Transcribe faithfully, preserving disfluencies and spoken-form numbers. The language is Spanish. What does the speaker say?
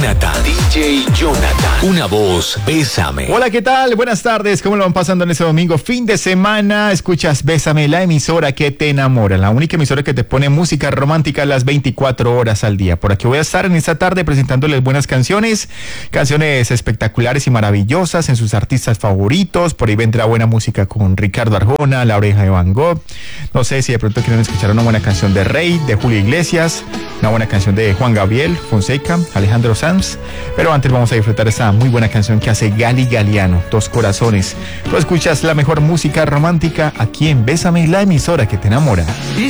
Jonathan, D J Jonathan, una voz, Bésame. Hola, ¿qué tal? Buenas tardes, ¿cómo lo van pasando en este domingo? Fin de semana, escuchas Bésame, la emisora que te enamora, la única emisora que te pone música romántica las veinticuatro horas al día. Por aquí voy a estar en esta tarde presentándoles buenas canciones, canciones espectaculares y maravillosas en sus artistas favoritos. Por ahí vendrá buena música con Ricardo Arjona, La Oreja de Van Gogh. No sé si de pronto quieren escuchar una buena canción de Rey, de Julio Iglesias, una buena canción de Juan Gabriel, Fonseca, Alejandro Sanz. Pero antes vamos a disfrutar esta muy buena canción que hace Gali Galiano, Dos Corazones. Tú escuchas la mejor música romántica aquí en Bésame, la emisora que te enamora. Y